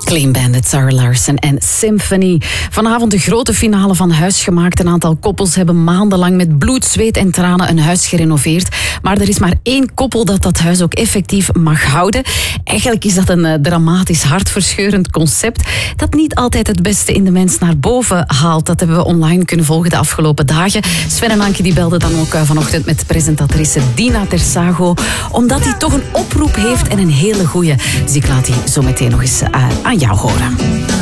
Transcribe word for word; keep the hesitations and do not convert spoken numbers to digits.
Clean Bandit, Zara Larsson en Symphony. Vanavond de grote finale van Huisgemaakt. Een aantal koppels hebben maandenlang met bloed, zweet en tranen een huis gerenoveerd. Maar er is maar één koppel dat dat huis ook effectief mag houden. Eigenlijk is dat een uh, dramatisch, hartverscheurend concept dat niet altijd het beste in de mens naar boven haalt. Dat hebben we online kunnen volgen de afgelopen dagen. Sven en Anke die belden dan ook uh, vanochtend met presentatrice Dina Tersago, omdat hij toch een oproep heeft en een hele goeie. Dus ik laat die zo meteen nog eens uh, aan jou horen.